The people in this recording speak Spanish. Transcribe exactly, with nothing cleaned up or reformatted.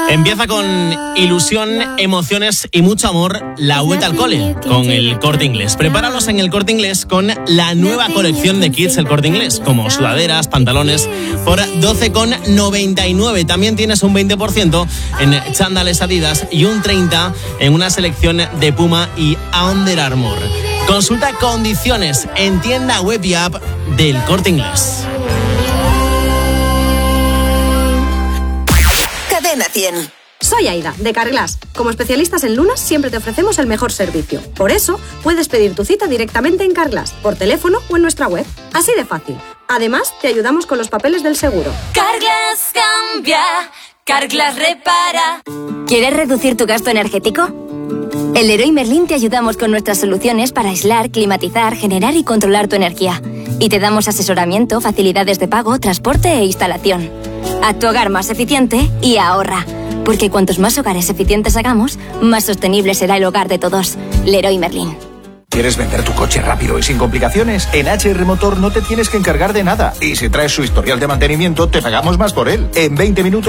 Empieza con ilusión, emociones y mucho amor la vuelta al cole con el Corte Inglés. Prepáralos en el Corte Inglés con la nueva colección de kits El Corte Inglés, como sudaderas, pantalones, por doce con noventa y nueve. También tienes un veinte por ciento en chándales Adidas y un treinta por ciento en una selección de Puma y Under Armour. Consulta condiciones en tienda web y app del Corte Inglés. Cadena cien. Soy Aida, de Carglass. Como especialistas en lunas, siempre te ofrecemos el mejor servicio. Por eso, puedes pedir tu cita directamente en Carglass, por teléfono o en nuestra web. Así de fácil. Además, te ayudamos con los papeles del seguro. Carglass cambia, Carglass repara. ¿Quieres reducir tu gasto energético? En Leroy Merlin te ayudamos con nuestras soluciones para aislar, climatizar, generar y controlar tu energía. Y te damos asesoramiento, facilidades de pago, transporte e instalación. Haz tu hogar más eficiente y ahorra. Porque cuantos más hogares eficientes hagamos, más sostenible será el hogar de todos. Leroy Merlin. ¿Quieres vender tu coche rápido y sin complicaciones? En H R Motor no te tienes que encargar de nada. Y si traes su historial de mantenimiento, te pagamos más por él. En veinte minutos